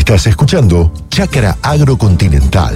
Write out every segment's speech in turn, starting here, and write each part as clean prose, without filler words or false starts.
Estás escuchando Chácara Agrocontinental.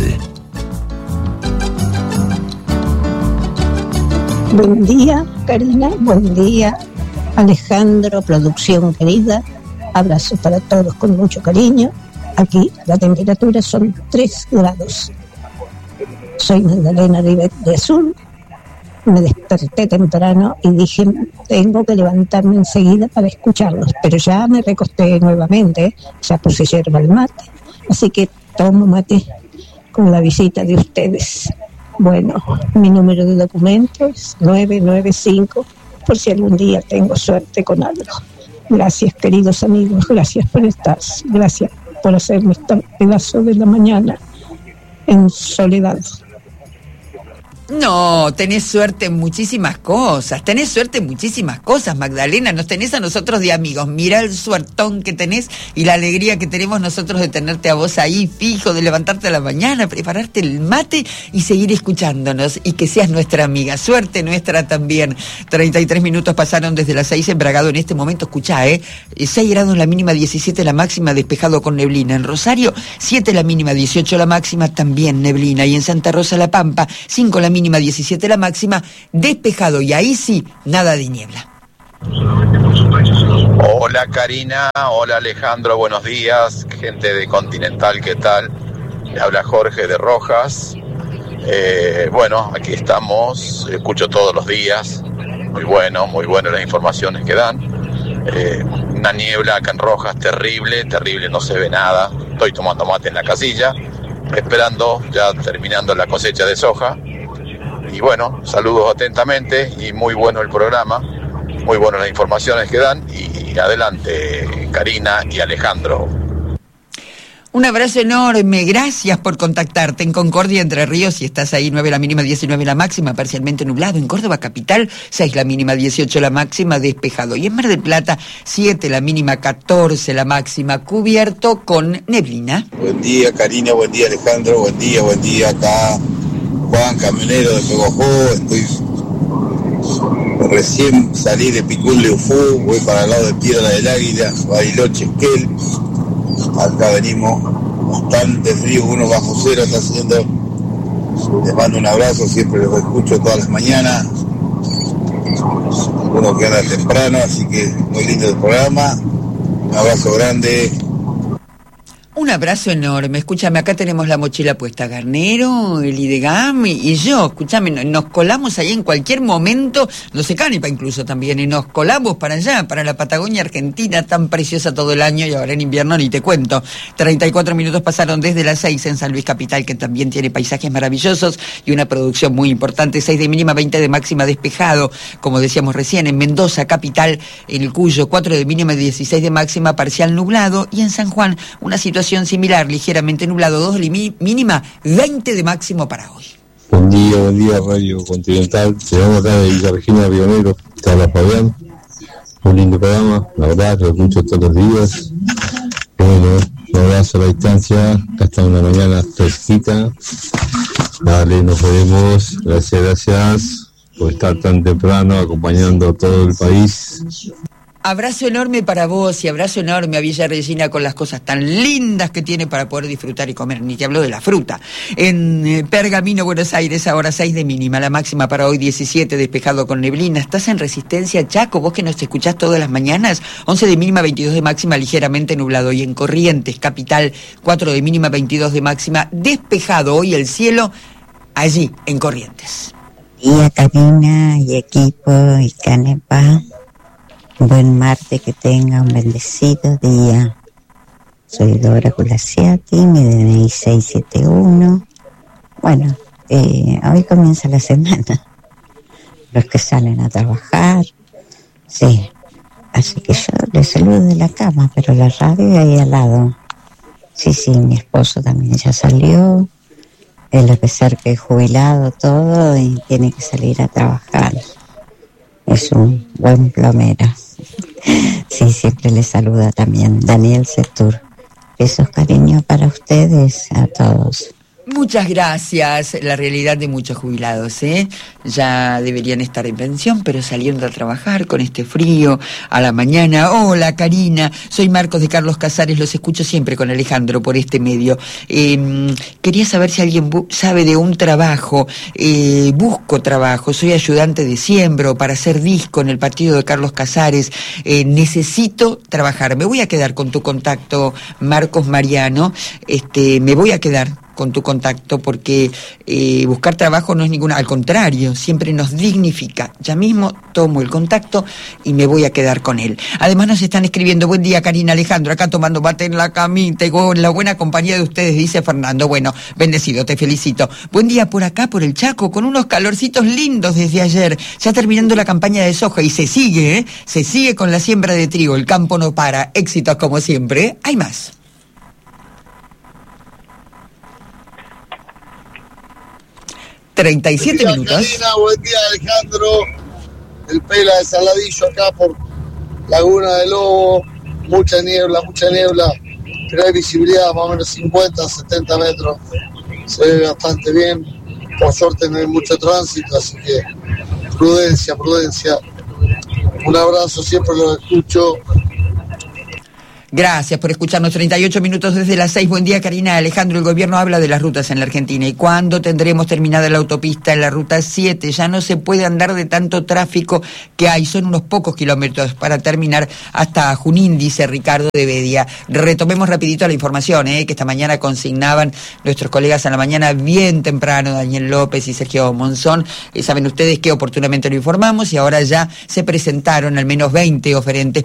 Buen día, Karina. Buen día, Alejandro, producción querida. Abrazos para todos con mucho cariño. Aquí la temperatura son 3 grados. Soy Magdalena Rivet de Azul. Me desperté temprano y dije, tengo que levantarme enseguida para escucharlos. Pero ya me recosté nuevamente, ya puse yerba al mate. Así que tomo mate con la visita de ustedes. Bueno, mi número de documento es 995, por si algún día tengo suerte con algo. Gracias, queridos amigos, gracias por estar, gracias por hacerme este pedazo de la mañana en soledad. No, tenés suerte en muchísimas cosas, Magdalena, nos tenés a nosotros de amigos. Mirá el suertón que tenés y la alegría que tenemos nosotros de tenerte a vos ahí fijo, de levantarte a la mañana, prepararte el mate y seguir escuchándonos y que seas nuestra amiga. Suerte nuestra también. 33 minutos pasaron desde las 6 en Bragado en este momento. Escuchá, 6 grados la mínima, 17 la máxima, despejado con neblina. En Rosario, 7 la mínima, 18 la máxima, también neblina. Y en Santa Rosa La Pampa, 5 la mínima, 17 la máxima, despejado, y ahí sí, nada de niebla. Hola Karina, hola Alejandro, buenos días, gente de Continental, ¿qué tal? Le habla Jorge de Rojas. Bueno, aquí estamos, escucho todos los días, muy bueno las informaciones que dan. Una niebla acá en Rojas terrible, no se ve nada. Estoy tomando mate en la casilla, esperando, ya terminando la cosecha de soja. Y bueno, saludos atentamente y muy bueno el programa, muy buenas las informaciones que dan y adelante Karina y Alejandro. Un abrazo enorme, gracias por contactarte. En Concordia, Entre Ríos, si estás ahí, 9 la mínima, 19 la máxima, parcialmente nublado. En Córdoba capital, 6 la mínima, 18 la máxima, despejado. Y en Mar del Plata, 7 la mínima, 14 la máxima, cubierto con neblina. Buen día Karina, buen día Alejandro, buen día acá. Juan, camionero de Pegojó, recién salí de Picún Leufú, voy para el lado de Piedra del Águila, Bariloche, Esquel. Acá venimos bastante frío, 1 bajo cero está haciendo. Les mando un abrazo, siempre los escucho todas las mañanas. Uno que anda temprano, así que muy lindo el programa. Un abrazo grande. Un abrazo enorme. Escúchame, acá tenemos la mochila puesta. Garnero, el Idegam y yo. Escúchame, nos colamos ahí en cualquier momento. No sé, Cánipa incluso también. Y nos colamos para allá, para la Patagonia Argentina, tan preciosa todo el año. Y ahora en invierno ni te cuento. 34 minutos pasaron desde las 6 en San Luis Capital, que también tiene paisajes maravillosos y una producción muy importante. 6 de mínima, 20 de máxima, despejado. Como decíamos recién, en Mendoza capital, en el Cuyo, 4 de mínima, 16 de máxima, parcial nublado. Y en San Juan, una situación similar, ligeramente nublado, 2 de mínima, 20 de máximo para hoy. Buen día Radio Continental. Llegamos acá de Villa Regina, Río Negro. Te habla Fabián. Un lindo programa, la verdad, lo escucho todos los días. Bueno, un abrazo a la distancia. Acá está una mañana fresquita. Dale, nos veremos. Gracias por estar tan temprano acompañando a todo el país. Abrazo enorme para vos y abrazo enorme a Villa Regina con las cosas tan lindas que tiene para poder disfrutar y comer, ni te hablo de la fruta. En Pergamino, Buenos Aires, ahora 6 de mínima, la máxima para hoy 17, despejado con neblina. Estás en Resistencia, Chaco, vos que nos escuchás todas las mañanas, 11 de mínima, 22 de máxima, ligeramente nublado. Y en Corrientes, capital, 4 de mínima, 22 de máxima, despejado hoy el cielo, allí, en Corrientes. Día Karina y equipo y Canepa. Buen martes, que tenga un bendecido día. Soy Dora Culasiati, mi DNI 671. Bueno, hoy comienza la semana. Los que salen a trabajar, sí. Así que yo les saludo de la cama, pero la radio ahí al lado. Sí, mi esposo también ya salió. Él a pesar que es jubilado todo y tiene que salir a trabajar. Es un buen plomero. Sí, siempre les saluda también Daniel Setur. Besos, cariño para ustedes, a todos. Muchas gracias. La realidad de muchos jubilados, ya deberían estar en pensión, pero saliendo a trabajar con este frío a la mañana. Hola, Karina. Soy Marcos de Carlos Casares. Los escucho siempre con Alejandro por este medio. Quería saber si alguien sabe de un trabajo. Busco trabajo. Soy ayudante de siembro para hacer disco en el partido de Carlos Casares. Necesito trabajar. Me voy a quedar con tu contacto, Marcos Mariano. Me voy a quedar con tu contacto porque buscar trabajo no es ninguna, al contrario, siempre nos dignifica. Ya mismo tomo el contacto y me voy a quedar con él. Además nos están escribiendo: buen día, Karina, Alejandro, acá tomando mate en la camita y con la buena compañía de ustedes, dice Fernando. Bueno, bendecido, te felicito. Buen día por acá, por el Chaco, con unos calorcitos lindos desde ayer, ya terminando la campaña de soja y se sigue con la siembra de trigo, el campo no para, éxitos como siempre, hay más. 37 minutos. Karina, buen día, Alejandro. El Pela de Saladillo acá por Laguna del Lobo. Mucha niebla, pero hay visibilidad más o menos 50, 70 metros. Se ve bastante bien. Por suerte no hay mucho tránsito, así que prudencia. Un abrazo, siempre lo escucho. Gracias por escucharnos. 38 minutos desde las 6. Buen día, Karina. Alejandro, el gobierno habla de las rutas en la Argentina. ¿Y cuándo tendremos terminada la autopista en la ruta 7? Ya no se puede andar de tanto tráfico que hay. Son unos pocos kilómetros para terminar hasta Junín, dice Ricardo de Bedia. Retomemos rapidito la información, que esta mañana consignaban nuestros colegas a la mañana bien temprano, Daniel López y Sergio Monzón. Saben ustedes que oportunamente lo informamos y ahora ya se presentaron al menos 20 oferentes